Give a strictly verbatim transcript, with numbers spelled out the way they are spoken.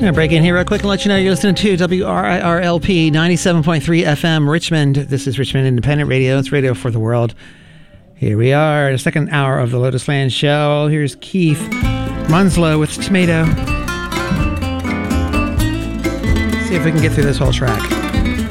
I'm going to break in here real quick and let you know you're listening to W R I R L P ninety-seven point three F M Richmond. This is Richmond Independent Radio. It's radio for the world. Here we are, the second hour of the Lotus Land Show. Here's Keith Munslow with Tomato. See if we can get through this whole track.